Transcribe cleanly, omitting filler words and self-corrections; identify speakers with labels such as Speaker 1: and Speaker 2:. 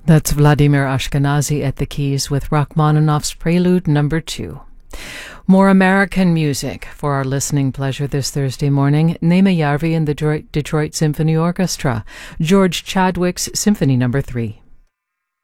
Speaker 1: That's Vladimir Ashkenazy at the keys with Rachmaninoff's Prelude No. 2. More American music for our listening pleasure this Thursday morning. Nema Järvi and the Detroit Symphony Orchestra. George Chadwick's Symphony No. 3.